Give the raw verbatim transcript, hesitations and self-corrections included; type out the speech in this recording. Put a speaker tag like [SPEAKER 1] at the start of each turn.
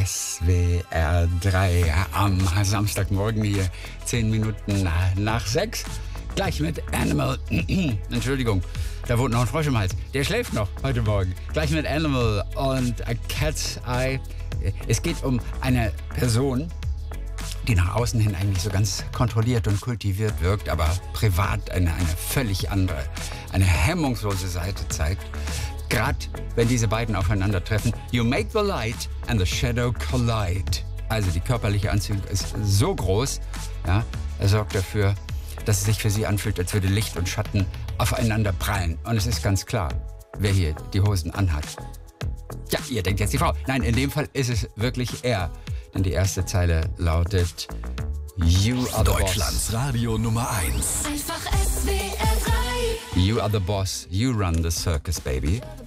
[SPEAKER 1] S W R drei am Samstagmorgen hier, zehn Minuten nach sechs. Gleich mit Animal. Entschuldigung, da wohnt noch ein Frosch im Hals. Der schläft noch heute Morgen. Gleich mit Animal und A Cat's Eye. Es geht um eine Person, die nach außen hin eigentlich so ganz kontrolliert und kultiviert wirkt, aber privat eine, eine völlig andere, eine hemmungslose Seite zeigt. Gerade wenn diese beiden aufeinandertreffen, you make the light and the shadow collide. Also die körperliche Anziehung ist so groß, ja, er sorgt dafür, dass es sich für sie anfühlt, als würde Licht und Schatten aufeinander prallen. Und es ist ganz klar, wer hier die Hosen anhat. Ja, ihr denkt jetzt die Frau. Nein, in dem Fall ist es wirklich er. Denn die erste Zeile lautet You are the
[SPEAKER 2] Deutschlands
[SPEAKER 1] boss.
[SPEAKER 2] Radio Nummer eins.
[SPEAKER 3] Einfach S W R drei.
[SPEAKER 1] You are the boss, you run the circus, baby.